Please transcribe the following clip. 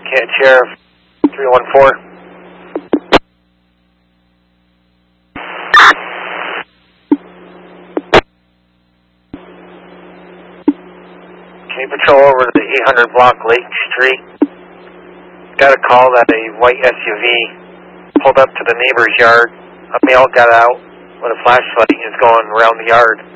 Kent Sheriff, 314. Can you patrol over to the 800 block Lake Street? Got a call that a white SUV pulled up to the neighbor's yard. A male got out with a flashlight and is going around the yard.